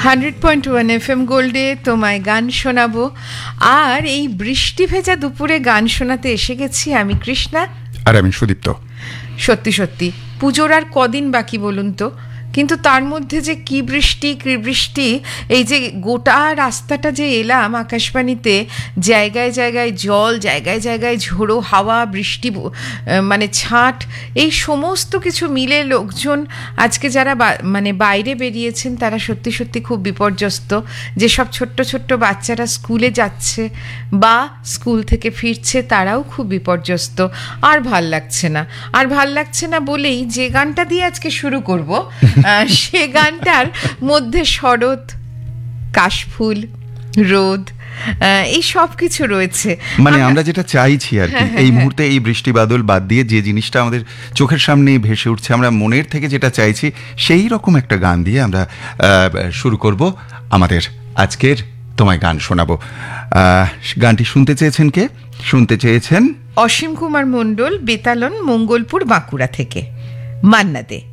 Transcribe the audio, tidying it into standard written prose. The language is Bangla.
100.1 FM গোল্ডে তোমায় গান শোনাবো। আর এই বৃষ্টি ভেজা দুপুরে গান শোনাতে এসে গেছি আমি কৃষ্ণা, আর আমি সুদীপ্ত। সত্যি সত্যি পুজোর আর কদিন বাকি বলুন তো, কিন্তু তার মধ্যে যে কি বৃষ্টি, এই যে গোটা রাস্তাটা যে এলাম আকাশবাণীতে, জায়গায় জায়গায় জল, জায়গায় জায়গায় ঝোড়ো হাওয়া, বৃষ্টি মানে ছাট, এই সমস্ত কিছু মিলে লোকজন আজকে যারা মানে বাইরে বেরিয়েছেন তারা সত্যি সত্যি খুব বিপর্যস্ত। যেসব ছোট্ট ছোট্ট বাচ্চারা স্কুলে যাচ্ছে বা স্কুল থেকে ফিরছে তারাও খুব বিপর্যস্ত। আর ভাল লাগছে না বলেই যে গানটা দিয়ে আজকে শুরু করব, সে গানটার মধ্যে শরৎ, কাশফুল, রোদ, এই সব কিছু রয়েছে। মানে আমরা যেটা চাইছি আর কি এই মুহূর্তে, এই বৃষ্টি বাদল বাদ দিয়ে যে জিনিসটা আমাদের চোখের সামনে ভেসে উঠছে, আমরা মনের থেকে যেটা চাইছি সেই রকম একটা গান দিয়ে আমরা শুরু করব আমাদের আজকের তোমায় গান শোনাবো। গানটি শুনতে চেয়েছেন অসীম কুমার মণ্ডল, বেতালন, মঙ্গলপুর, বাঁকুড়া থেকে। মান্না দে।